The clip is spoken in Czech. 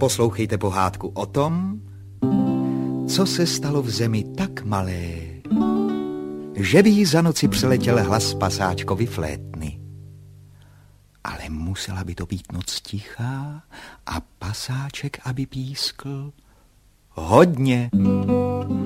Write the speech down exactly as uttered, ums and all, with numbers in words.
Poslouchejte pohádku o tom, co se stalo v zemi tak malé, že by jí za noci přiletěl hlas pasáčkovi flétny. Ale musela by to být noc tichá a pasáček, aby pískl hodně.